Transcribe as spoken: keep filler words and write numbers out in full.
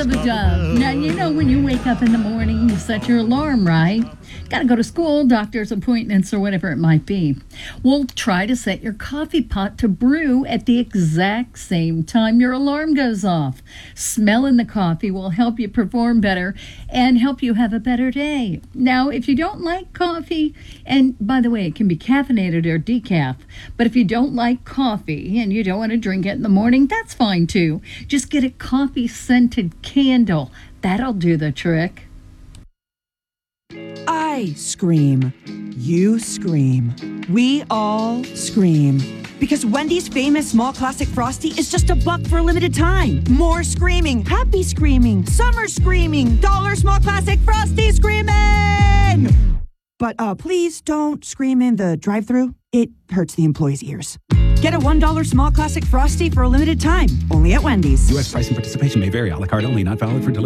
of a dove. Now, you know when you wake up in the morning, you set your alarm, right? Got to go to school, doctor's appointments, or whatever it might be. Well, try to set your coffee pot to brew at the exact same time your alarm goes off. Smelling the coffee will help you perform better and help you have a better day. Now, if you don't like coffee, and by the way, it can be caffeinated or decaf, but if you don't like coffee and you don't want to drink it in the morning, that's fine too. Just get a coffee scented candle. That'll do the trick. I scream. You scream. We all scream. Because Wendy's famous small classic Frosty is just a buck for a limited time. More screaming, happy screaming, summer screaming, dollar small classic Frosty screaming! But uh, please don't scream in the drive-thru. It hurts the employees' ears. Get a one dollar small classic Frosty for a limited time, only at Wendy's. U S price and participation may vary. A la carte only, not valid for delivery.